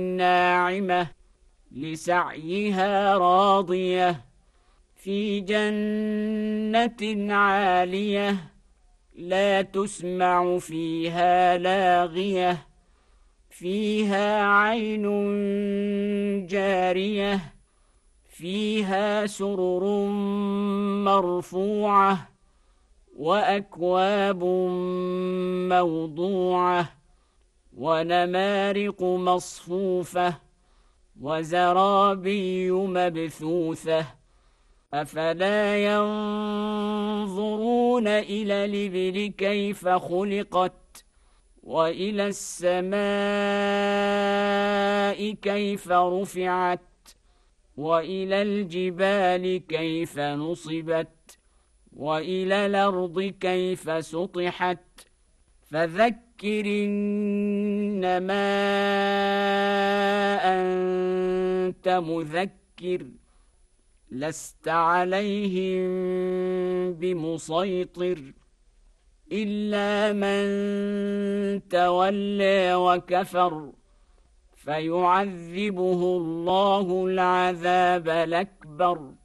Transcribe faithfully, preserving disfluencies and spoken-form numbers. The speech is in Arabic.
ناعمة لسعيها راضية في جنة عالية لا تسمع فيها لاغية فيها عين جارية فيها سرر مرفوعة وأكواب موضوعة ونمارق مصفوفة وزرابي مبثوثة أفلا ينظرون إلى الإبل كيف خلقت وإلى السماء كيف رفعت وإلى الجبال كيف نصبت وإلى الأرض كيف سطحت فذكر إنما أنت مذكر لست عليهم بمسيطر إلا من تولى وكفر فيعذبه الله العذاب الأكبر